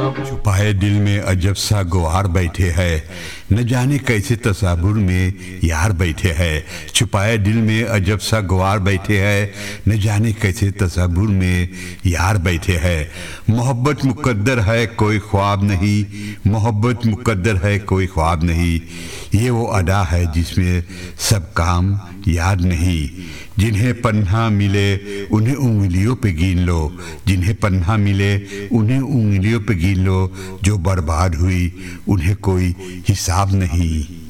छुपाए दिल में अजब सा गुआर बैठे है, न जाने कैसे तस्वुर में यार बैठे है। छुपाए दिल में अजब सा गुआर बैठे है, न जाने कैसे तस्वुर में यार बैठे है। मोहब्बत मुकद्दर है कोई ख्वाब नहीं, मोहब्बत मुकद्दर है कोई ख्वाब नहीं। ये वो अदा है जिसमें सब काम याद नहीं। जिन्हें पन्हा मिले उन्हें उंगलियों पे गिन लो, जिन्हें पन्हा मिले उन्हें उंगलियों पे गिन लो। जो बर्बाद हुई उन्हें कोई हिसाब नहीं।